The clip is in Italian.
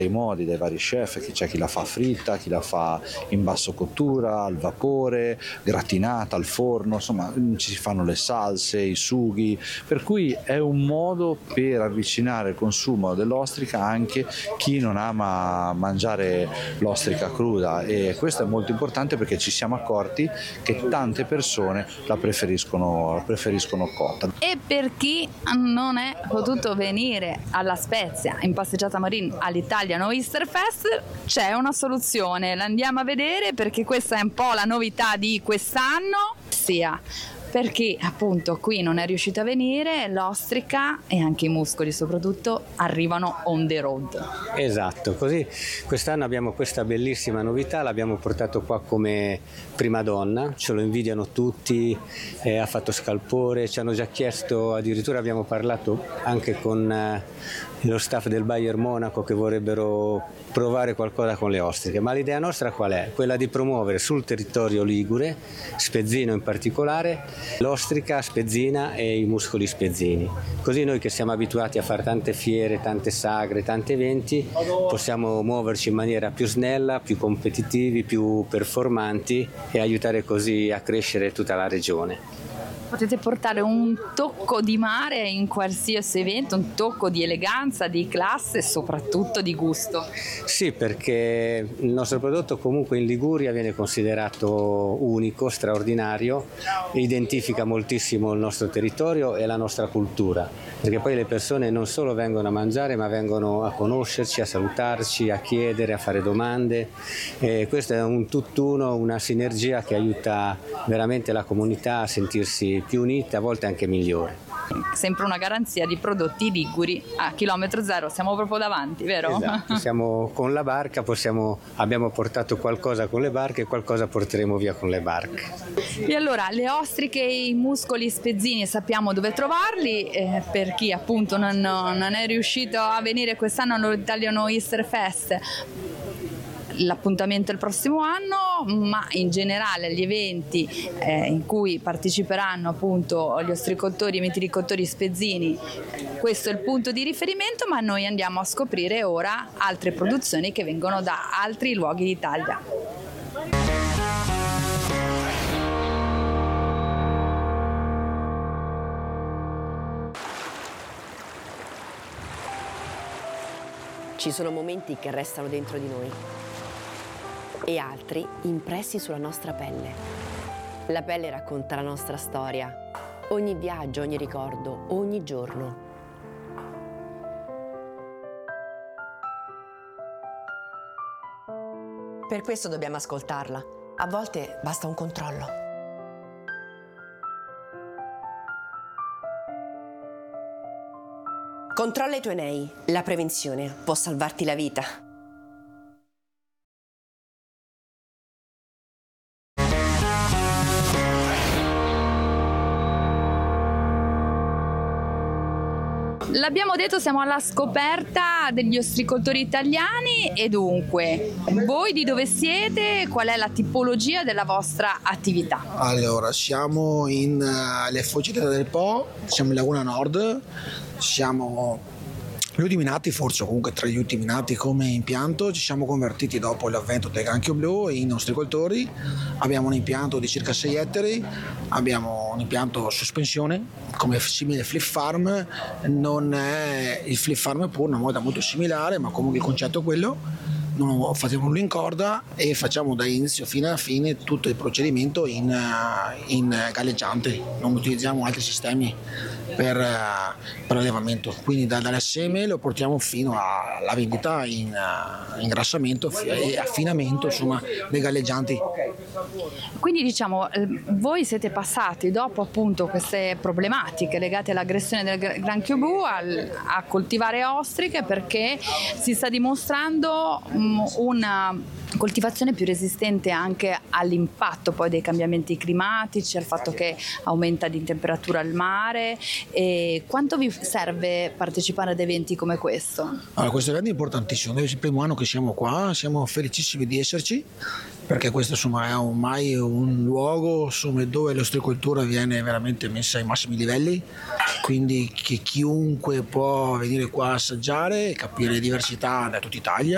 i modi dai vari chef, che c'è chi la fa fritta, chi la fa in basso cottura, al vapore, gratinata, al forno, insomma ci si fanno le salse, i sughi, per cui è un modo per avvicinare il consumo dell'ostrica anche chi non ama mangiare l'ostrica cruda, e questo è molto importante perché ci siamo accorti che tante persone la preferiscono cotta. E per chi non è potuto venire alla Spezia in Passeggiata Marin all'Italian Oyster Fest, c'è una soluzione, la andiamo a vedere perché questa è un po' la novità di quest'anno, sia perché appunto qui non è riuscita a venire, l'ostrica e anche i muscoli soprattutto arrivano on the road. Esatto, così quest'anno abbiamo questa bellissima novità, l'abbiamo portato qua come prima donna, ce lo invidiano tutti, ha fatto scalpore, ci hanno già chiesto, addirittura abbiamo parlato anche con lo staff del Bayern Monaco che vorrebbero provare qualcosa con le ostriche, ma l'idea nostra qual è? Quella di promuovere sul territorio ligure, spezzino in particolare, l'ostrica spezzina e i muscoli spezzini. Così noi che siamo abituati a fare tante fiere, tante sagre, tanti eventi, possiamo muoverci in maniera più snella, più competitivi, più performanti e aiutare così a crescere tutta la regione. Potete portare un tocco di mare in qualsiasi evento, un tocco di eleganza, di classe e soprattutto di gusto. Sì, perché il nostro prodotto comunque in Liguria viene considerato unico, straordinario, identifica moltissimo il nostro territorio e la nostra cultura, perché poi le persone non solo vengono a mangiare ma vengono a conoscerci, a salutarci, a chiedere, a fare domande, e questo è un tutt'uno, una sinergia che aiuta veramente la comunità a sentirsi più unita, a volte anche migliore. Sempre una garanzia di prodotti liguri a chilometro zero, siamo proprio davanti, vero? Esatto, siamo con la barca, abbiamo portato qualcosa con le barche e qualcosa porteremo via con le barche. E allora le ostriche e i muscoli spezzini sappiamo dove trovarli, per chi appunto non è riuscito a venire quest'anno all'Italian Oyster Fest. L'appuntamento è il prossimo anno, ma in generale gli eventi in cui parteciperanno appunto gli ostricoltori e mitilicoltori spezzini, questo è il punto di riferimento, ma noi andiamo a scoprire ora altre produzioni che vengono da altri luoghi d'Italia. Ci sono momenti che restano dentro di noi e altri impressi sulla nostra pelle. La pelle racconta la nostra storia, ogni viaggio, ogni ricordo, ogni giorno. Per questo dobbiamo ascoltarla. A volte basta un controllo. Controlla i tuoi nei. La prevenzione può salvarti la vita. L'abbiamo detto, siamo alla scoperta degli ostricoltori italiani e dunque, voi di dove siete? Qual è la tipologia della vostra attività? Allora, siamo alle Foci del Po, siamo in Laguna Nord, siamo gli ultimi nati, forse comunque tra gli ultimi nati come impianto. Ci siamo convertiti dopo l'avvento del granchio blu in ostricoltori. Abbiamo un impianto di circa 6 ettari, abbiamo un impianto sospensione come simile flip farm. Non è il flip farm, pur una moda molto similare, ma comunque il concetto è quello. Non facciamo nulla in corda e facciamo da inizio fino alla fine tutto il procedimento in galleggiante, non utilizziamo altri sistemi per allevamento, quindi dalle seme lo portiamo fino alla vendita in ingrassamento e affinamento, insomma, dei galleggianti. Quindi diciamo, voi siete passati dopo appunto queste problematiche legate all'aggressione del granchio blu a coltivare ostriche, perché si sta dimostrando una coltivazione più resistente anche all'impatto poi dei cambiamenti climatici, al fatto che aumenta di temperatura il mare. E quanto vi serve partecipare ad eventi come questo? Allora, questo evento è importantissimo, è il primo anno che siamo qua, siamo felicissimi di esserci, perché questo insomma è ormai un luogo dove l'ostricoltura viene veramente messa ai massimi livelli, quindi che chiunque può venire qua a assaggiare e capire le diversità da tutta Italia.